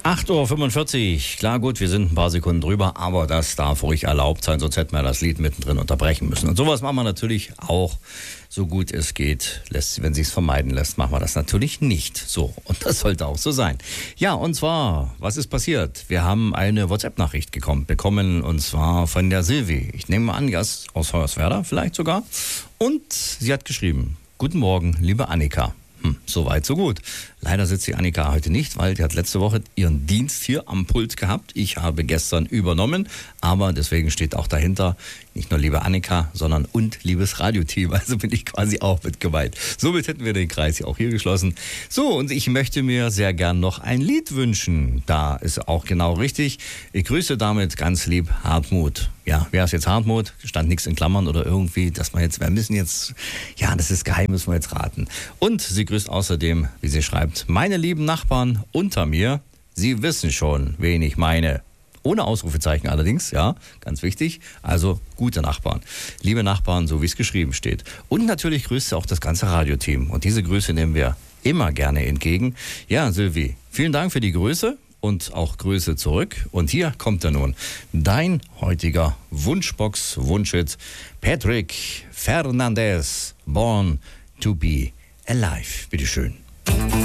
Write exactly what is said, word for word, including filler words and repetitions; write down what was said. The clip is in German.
acht Uhr fünfundvierzig. Klar, gut, wir sind ein paar Sekunden drüber, aber das darf ruhig erlaubt sein, sonst hätten wir das Lied mittendrin unterbrechen müssen. Und sowas machen wir natürlich auch, so gut es geht. Lässt, wenn sich's vermeiden lässt, machen wir das natürlich nicht. So, und das sollte auch so sein. Ja, und zwar, was ist passiert? Wir haben eine WhatsApp-Nachricht gekommen, bekommen, und zwar von der Silvi. Ich nehme mal an, die ist aus Hoyerswerda vielleicht sogar. Und sie hat geschrieben: Guten Morgen, liebe Annika. Hm, so weit, so gut. Leider sitzt die Annika heute nicht, weil die hat letzte Woche ihren Dienst hier am Pult gehabt. Ich habe gestern übernommen, aber deswegen steht auch dahinter nicht nur liebe Annika, sondern und liebes Radioteam. Also bin ich quasi auch mit gemeint. Somit hätten wir den Kreis ja auch hier geschlossen. So, und ich möchte mir sehr gern noch ein Lied wünschen. Da ist auch genau richtig. Ich grüße damit ganz lieb Hartmut. Ja, wer ist jetzt Hartmut? Stand nichts in Klammern oder irgendwie, dass wir jetzt, wir müssen jetzt, ja, das ist geheim, müssen wir jetzt raten. Und sie grüßt außerdem, wie sie schreibt: Meine lieben Nachbarn unter mir, Sie wissen schon, wen ich meine. Ohne Ausrufezeichen allerdings, ja, ganz wichtig. Also gute Nachbarn. Liebe Nachbarn, so wie es geschrieben steht. Und natürlich grüßt sie auch das ganze Radioteam. Und diese Grüße nehmen wir immer gerne entgegen. Ja, Silvi, vielen Dank für die Grüße und auch Grüße zurück. Und hier kommt er nun, dein heutiger Wunschbox-Wunschhit, Patrick Fernandez, Born to be Alive. Bitteschön.